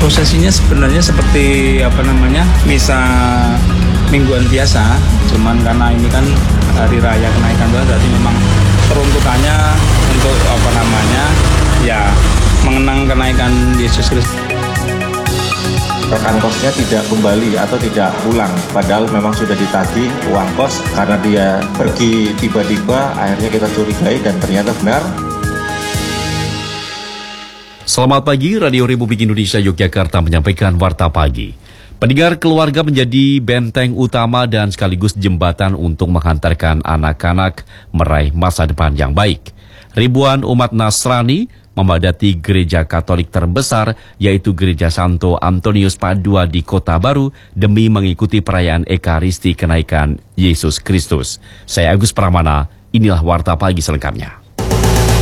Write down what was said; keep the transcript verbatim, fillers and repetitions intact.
Prosesinya sebenarnya seperti apa namanya misa mingguan biasa, cuman karena ini kan hari raya kenaikan Tuhan, berarti memang peruntukannya untuk apa namanya ya mengenang kenaikan Yesus Kristus. Rekan kosnya tidak kembali atau tidak pulang, padahal memang sudah ditagih uang kos karena dia pergi tiba-tiba, akhirnya kita curigai dan ternyata benar. Selamat pagi, Radio Republik Indonesia Yogyakarta menyampaikan Warta Pagi. Pendengar, keluarga menjadi benteng utama dan sekaligus jembatan untuk menghantarkan anak-anak meraih masa depan yang baik. Ribuan umat Nasrani memadati gereja Katolik terbesar, yaitu Gereja Santo Antonius Padua di Kota Baru, demi mengikuti perayaan Ekaristi kenaikan Yesus Kristus. Saya Agus Pramana, inilah Warta Pagi selengkapnya.